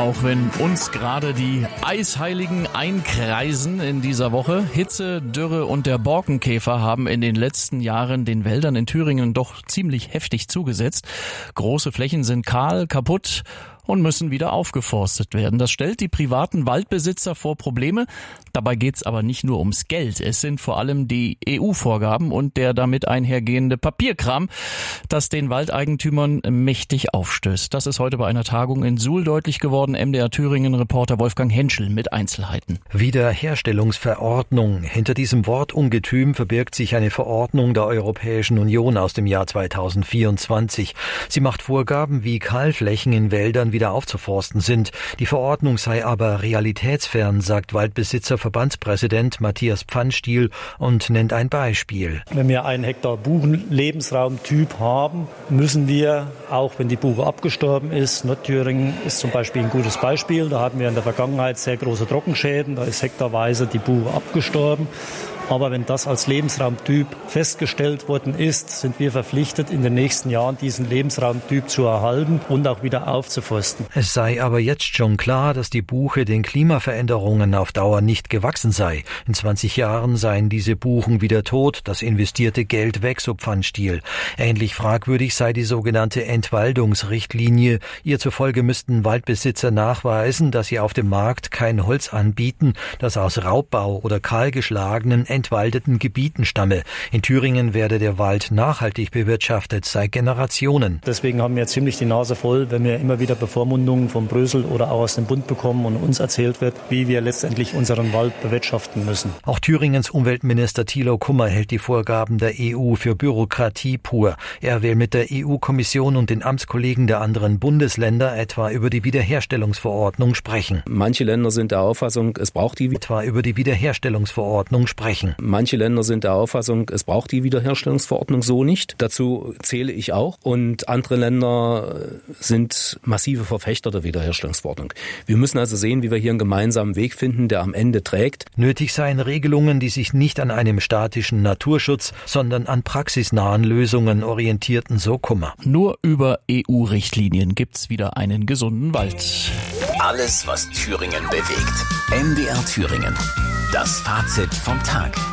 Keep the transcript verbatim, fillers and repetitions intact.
auch wenn uns gerade die Eisheiligen einkreisen in dieser Woche. Hitze, Dürre und der Borkenkäfer haben in den letzten Jahren den Wäldern in Thüringen doch ziemlich heftig zugesetzt. Große Flächen sind kahl, kaputt und müssen wieder aufgeforstet werden. Das stellt die privaten Waldbesitzer vor Probleme. Dabei geht's aber nicht nur ums Geld. Es sind vor allem die E U-Vorgaben und der damit einhergehende Papierkram, das den Waldeigentümern mächtig aufstößt. Das ist heute bei einer Tagung in Suhl deutlich geworden. M D R Thüringen-Reporter Wolfgang Henschel mit Einzelheiten. Wiederherstellungsverordnung. Hinter diesem Wortungetüm verbirgt sich eine Verordnung der Europäischen Union aus dem Jahr zweitausendvierundzwanzig. Sie macht Vorgaben, wie Kahlflächen in Wäldern wieder aufzuforsten sind. Die Verordnung sei aber realitätsfern, sagt Waldbesitzerverbandspräsident Matthias Pfannstiel und nennt ein Beispiel. Wenn wir einen Hektar Buchen-Lebensraumtyp haben, müssen wir, auch wenn die Buche abgestorben ist, Nordthüringen ist zum Beispiel ein gutes Beispiel, da hatten wir in der Vergangenheit sehr große Trockenschäden, da ist hektarweise die Buche abgestorben. Aber wenn das als Lebensraumtyp festgestellt worden ist, sind wir verpflichtet, in den nächsten Jahren diesen Lebensraumtyp zu erhalten und auch wieder aufzuforsten. Es sei aber jetzt schon klar, dass die Buche den Klimaveränderungen auf Dauer nicht gewachsen sei. In zwanzig Jahren seien diese Buchen wieder tot, das investierte Geld weg, so Pfannstiel. Ähnlich fragwürdig sei die sogenannte Entwaldungsrichtlinie. Ihr zufolge müssten Waldbesitzer nachweisen, dass sie auf dem Markt kein Holz anbieten, das aus Raubbau oder kahlgeschlagenen entwaldeten Gebieten stamme. In Thüringen werde der Wald nachhaltig bewirtschaftet seit Generationen. Deswegen haben wir ziemlich die Nase voll, wenn wir immer wieder Bevormundungen von Brüssel oder auch aus dem Bund bekommen und uns erzählt wird, wie wir letztendlich unseren Wald bewirtschaften müssen. Auch Thüringens Umweltminister Thilo Kummer hält die Vorgaben der E U für Bürokratie pur. Er will mit der E U-Kommission und den Amtskollegen der anderen Bundesländer etwa über die Wiederherstellungsverordnung sprechen. Manche Länder sind der Auffassung, es braucht die etwa über die Wiederherstellungsverordnung sprechen. Manche Länder sind der Auffassung, es braucht die Wiederherstellungsverordnung so nicht. Dazu zähle ich auch. Und andere Länder sind massive Verfechter der Wiederherstellungsverordnung. Wir müssen also sehen, wie wir hier einen gemeinsamen Weg finden, der am Ende trägt. Nötig seien Regelungen, die sich nicht an einem statischen Naturschutz, sondern an praxisnahen Lösungen orientierten, so Kummer. Nur über E U-Richtlinien gibt's wieder einen gesunden Wald. Alles, was Thüringen bewegt. M D R Thüringen. Das Fazit vom Tag.